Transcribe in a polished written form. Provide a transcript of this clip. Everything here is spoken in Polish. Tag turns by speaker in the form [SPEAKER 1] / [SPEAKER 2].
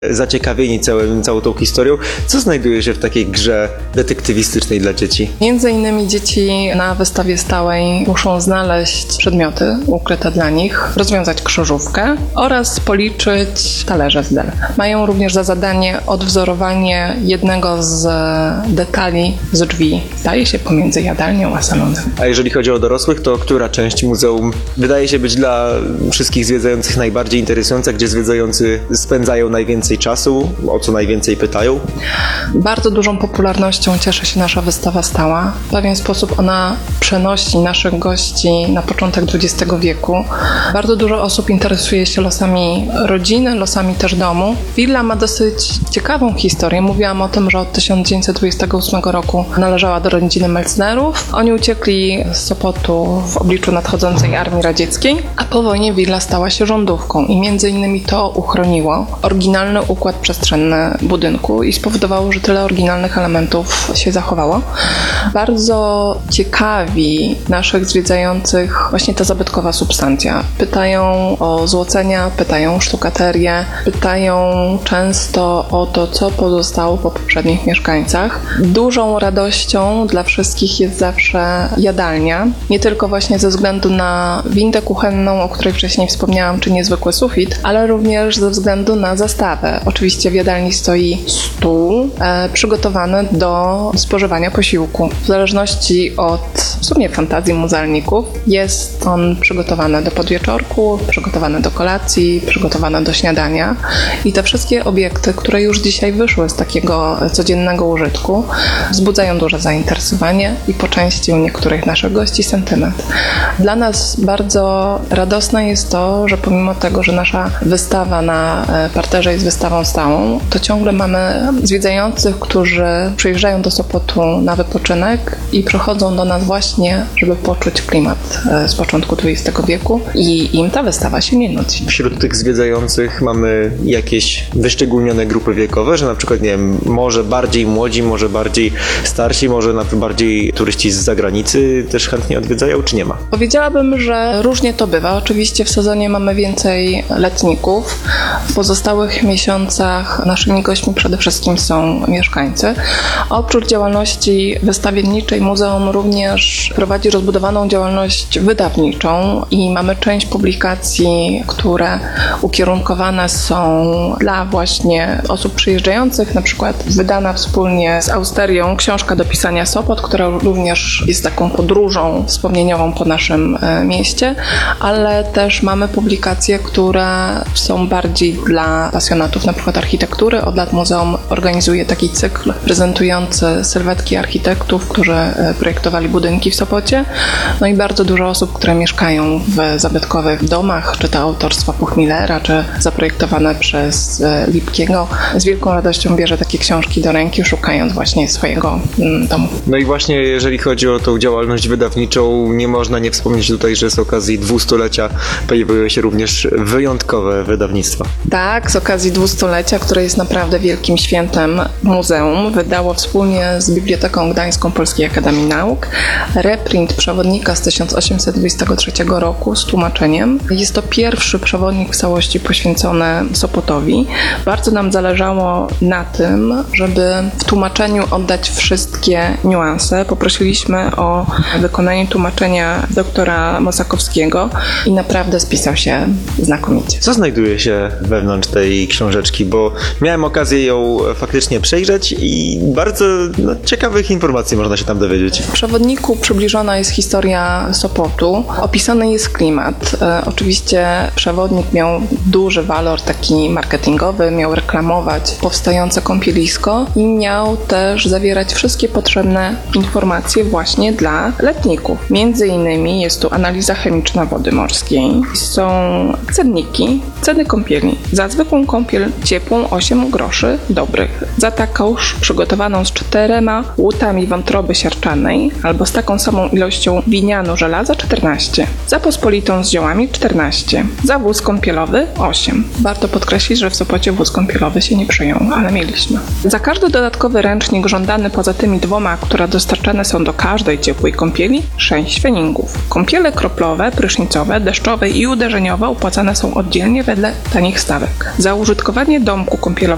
[SPEAKER 1] zaciekawieni całą tą historią. Co znajduje się w takiej grze detektywistycznej dla dzieci?
[SPEAKER 2] Między innymi dzieci na wystawie stałej muszą znaleźć przedmioty ukryte dla nich, rozwiązać krzyżówkę oraz policzyć talerze z del. Mają również za zadanie odwzorowanie jednego z detali z drzwi, zdaje się, pomiędzy jadalnią a salonem.
[SPEAKER 1] A jeżeli chodzi o dorosłych, to która część muzeum wydaje się być dla wszystkich zwiedzających najbardziej interesująca, gdzie zwiedzający spędzają najwięcej czasu, o co najwięcej pytają?
[SPEAKER 2] Bardzo dużą popularnością cieszy się nasza wystawa stała. W pewien sposób ona przenosi naszych gości na początek XX wieku. Bardzo dużo osób interesuje się losami rodziny, losami też domu. Willa ma dosyć ciekawą historię. Mówiłam o tym, że od 1928 roku należała do rodziny Melznerów. Oni uciekli z Sopotu w obliczu nadchodzącej armii radzieckiej, a po wojnie willa stała się rządówką i między innymi to uchroniło oryginalny układ przestrzenny budynku i spowodowało, że tyle oryginalnych elementów się zachowało. Bardzo ciekawi naszych zwiedzających właśnie ta zabytkowa substancja. Pytają o złocenia, pytają o sztukaterię, pytają często o to, co pozostało po poprzednich mieszkańcach. Dużą radością dla wszystkich jest zawsze jadalnia. Nie tylko właśnie ze względu na windę kuchenną, o której wcześniej wspomniałam, czy niezwykły sufit, ale również ze względu na zastawę. Oczywiście w jadalni stoi stół przygotowany do spożywania posiłku. W zależności od w sumie fantazji muzealników jest on przygotowany do podwieczorku, przygotowany do kolacji, przygotowany do śniadania i te wszystkie obiekty, które już dzisiaj wyszły z takiego codziennego użytku, wzbudzają duże zainteresowanie i po części u niektórych naszych gości sentyment. Dla nas bardzo radosne jest to, że pomimo tego, że nasza wystawa na parterze jest wystawą stałą, to ciągle mamy zwiedzających, którzy przyjeżdżają do Sopotu na wypoczynek i przychodzą do nas właśnie, żeby poczuć klimat z początku XX wieku i im ta wystawa się nie nudzi.
[SPEAKER 1] Wśród tych zwiedzających mamy jakieś wyszczególnione grupy wiekowe, że na przykład, nie wiem, może bardziej młodzi, może bardziej starsi, może nawet bardziej turyści z zagranicy też chętnie odwiedzają, czy nie ma?
[SPEAKER 2] Powiedziałabym, że różnie to bywa. Oczywiście w sezonie mamy więcej letników. W pozostałych miesiącach naszymi gośćmi przede wszystkim są mieszkańcy. Oprócz działalności wystawienniczej muzeum również prowadzi rozbudowaną działalność wydawniczą i mamy część publikacji, które ukierunkowane są dla właśnie osób przyjeżdżających, na przykład wydana wspólnie z Austerią książka do pisania Sopot, która również jest taką podróżą wspomnieniową po naszym mieście, ale też mamy publikacje, które są bardziej dla pasjonatów na przykład architektury. Od lat muzeum organizuje taki cykl prezentujący sylwetki architektów, którzy projektowali budynki w Sopocie. No i bardzo dużo osób, które mieszkają w zabytkowych domach, czy to autorstwa Puchmillera, czy zaprojektowane przez Lipkiego, z wielką radością bierze takie książki do ręki, szukając właśnie swojego domu.
[SPEAKER 1] No i właśnie jeżeli chodzi o tą działalność wydawniczą, nie można nie wspomnieć tutaj, że z okazji 200-lecia pojawiły się również wyjątkowe wydawnictwa.
[SPEAKER 2] Tak, z okazji 200-lecia, które jest naprawdę wielkim świętem muzeum, wydało wspólnie z Biblioteką Gdańską Polskiej Akademii Nauk reprint przewodnika z 1823 roku z tłumaczeniem. Jest to pierwszy przewodnik w całości poświęcony Sopotowi. Bardzo nam zależało na tym, żeby w tłumaczeniu oddać wszystkie niuanse. Poprosiliśmy o wykonanie tłumaczenia doktora Mosakowskiego i naprawdę spisał się znakomicie.
[SPEAKER 1] Co znajduje się wewnątrz tej książeczki? Bo miałem okazję ją faktycznie przejrzeć i bardzo ciekawych informacji można się tam dowiedzieć.
[SPEAKER 2] W przewodniku przybliżona jest historia Sopotu. Opisany jest klimat. Oczywiście przewodnik miał duży walor taki marketingowy, miał reklamować powstające kąpielisko i miał też zawierać wszystkie potrzebne informacje właśnie dla letników. Między innymi jest tu analiza chemiczna wody morskiej. Są cenniki, ceny kąpieli. Za zwykłą kąpiel ciepłą 8 groszy dobrych. Za taką przygotowaną z 4 łutami wątroby siarczanej albo z taką samą ilością winianu żelaza 14. Za pospolitą z ziołami 14. Za wóz kąpielowy 8. Warto podkreślić, że w Sopocie wóz kąpielowy się nie przyjął, ale mieliśmy. Za każdy dodatkowy ręcznik żądany poza tymi 2, które dostarczane są do każdej ciepłej kąpieli, 6 pfennigów. Kąpiele kroplowe, prysznicowe, deszczowe i uderzeniowe opłacane są oddzielnie wedle tanich stawek. Za użytkowanie domku kąpielowego